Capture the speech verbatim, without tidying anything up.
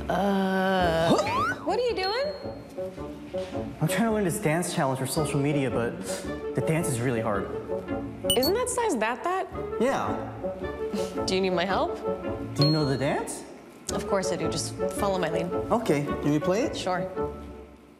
Uh, what are you doing? I'm trying to learn this dance challenge for social media, but the dance is really hard. Isn't that size that that? Yeah. Do you need my help? Do you know the dance? Of course I do. Just follow my lead. Okay. Can we play it? Sure.